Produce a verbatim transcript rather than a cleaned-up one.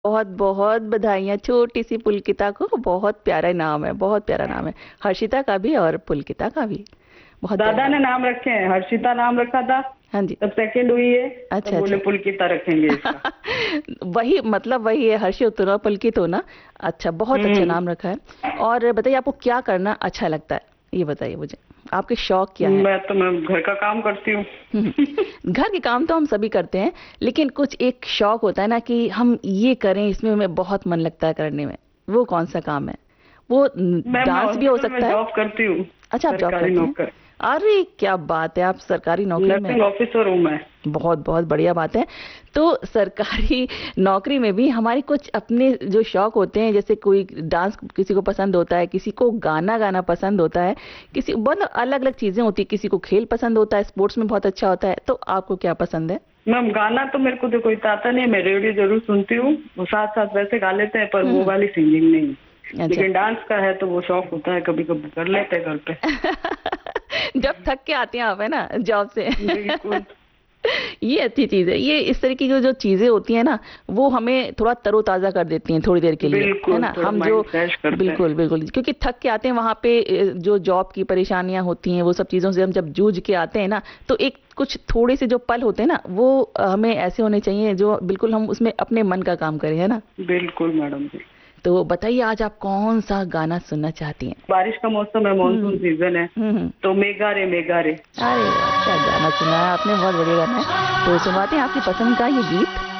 बहुत बहुत बधाइयाँ छोटी सी पुलकिता को। बहुत प्यारा नाम है, बहुत प्यारा नाम है। हर्षिता का भी और पुलकिता का भी बहुत दादा प्यारा। ने नाम रखे हैं, हर्षिता नाम रखा था। हाँ जी। तब सेकंड हुई है, तब अच्छा बोले अच्छा। पुलकिता रखेंगे इसका। वही मतलब वही है, हर्षित हो पुलकित हो ना। अच्छा, बहुत अच्छा हम्म। नाम रखा है। और बताइए, आपको क्या करना अच्छा लगता है, ये बताइए मुझे। आपके शौक क्या है? मैं तो मैं घर का काम करती हूँ। हम्म, घर के काम तो हम सभी करते हैं, लेकिन कुछ एक शौक होता है ना कि हम ये करें, इसमें हमें बहुत मन लगता है करने में। वो कौन सा काम है? वो मैम मैं डांस भी हो हॉस्पिटल में सकता है। जॉब करती हूँ। अच्छा, आप जॉब सरकारी करती हैं? नौकर। अरे क्या बात है, आप सरकारी नौकरी में हैं। नर्सिंग ऑफिसर हूँ मैं। बहुत बहुत बढ़िया बात है। तो सरकारी नौकरी में भी हमारे कुछ अपने जो शौक होते हैं, जैसे कोई डांस किसी को पसंद होता है, किसी को गाना गाना पसंद होता है, किसी बहुत अलग अलग चीजें होती है, किसी को खेल पसंद होता है, स्पोर्ट्स में बहुत अच्छा होता है। तो आपको क्या पसंद है? मैम गाना तो मेरे को तो कोई आता नहीं है, मैं रेडियो जरूर सुनती हूँ। वो साथ साथ वैसे गा लेते हैं, पर वो हम्म। वाली सिंगिंग नहीं। अच्छा। लेकिन डांस का है तो वो शौक होता है, कभी कभी कर लेते हैं घर पे। जब थक के आते हैं आप, है ना, जॉब से। बिल्कुल। ये अच्छी चीज है। ये इस तरह की जो जो चीजें होती है ना, वो हमें थोड़ा तरोताजा कर देती हैं थोड़ी देर के लिए, है बिल्कुल ना। थोड़ा हम जो माइंड फ्रेश करते हैं। बिल्कुल बिल्कुल, क्योंकि थक के आते हैं वहां पे, ए, जो जॉब की परेशानियां होती हैं, वो सब चीजों से हम जब जूझ के आते हैं ना, तो एक कुछ थोड़े से जो पल होते हैं ना, वो अ, हमें ऐसे होने चाहिए जो बिल्कुल हम उसमें अपने मन का काम करें, है ना। बिल्कुल मैडम जी। तो बताइए, आज आप कौन सा गाना सुनना चाहती हैं? बारिश का मौसम है, हम्म। मानसून सीजन है। हम्म हम्म। तो मेघा रे मेघा रे। अरे वाह, क्या गाना सुना है आपने, बहुत बढ़िया गाना है। तो सुनवाते हैं आपकी पसंद का ये गीत।